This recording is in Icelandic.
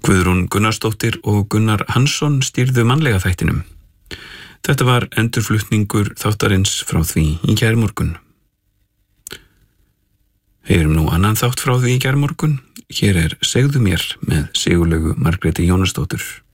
Guðrún Gunnarsdóttir og Gunnar Hansson stýrðu mannlega þættinum. Þetta var endurflutningur þáttarins frá því í gærmorgun. Heyrum nú annan þátt frá því í gærmorgun. Hér Segðu mér með Sigurlaugu Margréti Jónasdóttur.